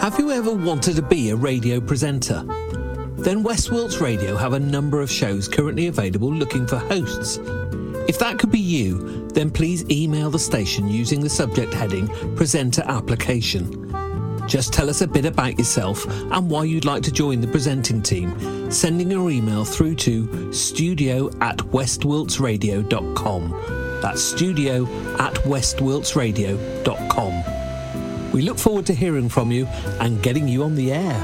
Have you ever wanted to be a radio presenter? Then West Wilts Radio have a number of shows currently available looking for hosts. If that could be you, then please email the station using the subject heading Presenter Application. Just tell us a bit about yourself and why you'd like to join the presenting team, sending your email through to studio@westwiltsradio.com. That's studio@westwiltsradio.com. We look forward to hearing from you and getting you on the air.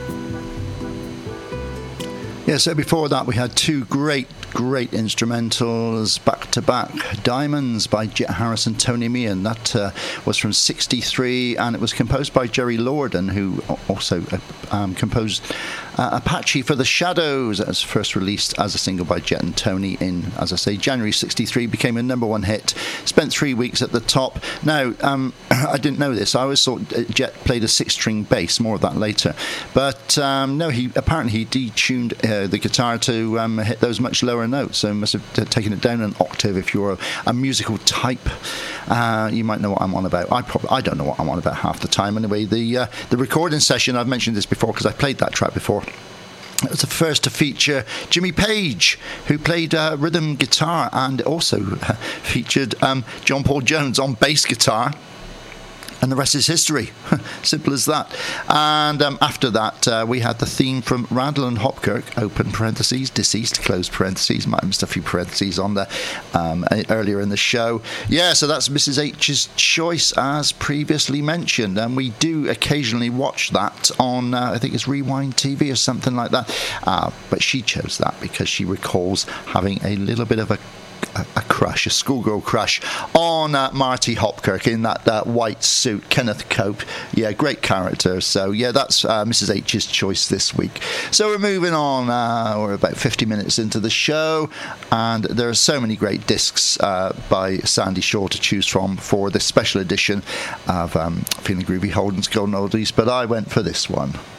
Yeah, so before that we had two great instrumentals back-to-back. Diamonds by Jet Harris and Tony Meehan. That was from 1963, and it was composed by Jerry Lorden, who also composed Apache for the Shadows. That was first released as a single by Jet and Tony in, as I say, January 1963. Became a #1 hit. Spent 3 weeks at the top. Now, I didn't know this. I always thought Jet played a 6-string bass. More of that later. But no, he detuned the guitar to hit those much lower notes, so must have taken it down an octave. If you're a musical type, you might know what I'm on about. I don't know what I'm on about half the time. Anyway, the recording session, I've mentioned this before because I played that track before. It was the first to feature Jimmy Page, who played rhythm guitar, and also featured John Paul Jones on bass guitar. And the rest is history. Simple as that. And after that, we had the theme from Randall and Hopkirk, open parentheses, deceased, closed parentheses. Might have missed a few parentheses on there earlier in the show. Yeah, so that's Mrs. H's choice, as previously mentioned. And we do occasionally watch that on, I think it's Rewind TV or something like that. But she chose that because she recalls having a little bit of a crush, a schoolgirl crush on Marty Hopkirk in that white suit. Kenneth Cope, yeah, great character. So yeah, that's Mrs. H's choice this week. So we're moving on. We're about 50 minutes into the show, and there are so many great discs by Sandy Shaw to choose from for this special edition of Feeling Groovy Holden's Golden Oldies, but I went for this one.